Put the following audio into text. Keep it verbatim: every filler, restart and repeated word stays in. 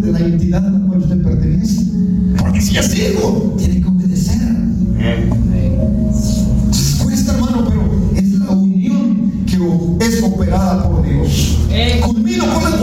de la entidad a la cual usted pertenece. Porque si es hijo, tiene que obedecer. Entonces cuesta, hermano, pero es la unión que es operada por Dios. Culmino con la